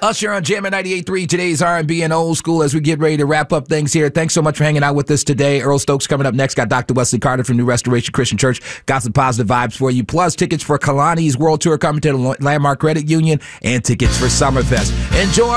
Usher on Jam at 98.3, today's R&B and old school as we get ready to wrap up things here. Thanks so much for hanging out with us today. Earl Stokes coming up next. Got Dr. Wesley Carter from New Restoration Christian Church. Got some positive vibes for you. Plus tickets for Kalani's World Tour coming to the Landmark Credit Union and tickets for Summerfest. Enjoy